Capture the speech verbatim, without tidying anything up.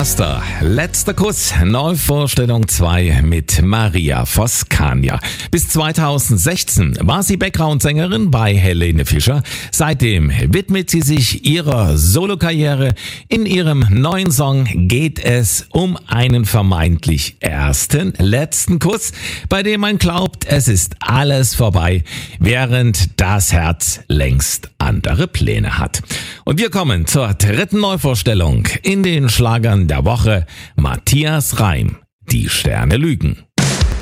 Erster, letzter Kuss, Neuvorstellung zwei mit Maria Voskania. Bis zweitausendsechzehn war sie Background-Sängerin bei Helene Fischer. Seitdem widmet sie sich ihrer Solokarriere. In ihrem neuen Song geht es um einen vermeintlich ersten, letzten Kuss, bei dem man glaubt, es ist alles vorbei, während das Herz längst andere Pläne hat. Und wir kommen zur dritten Neuvorstellung in den Schlagern der Woche. Matthias Reim, Die Sterne lügen.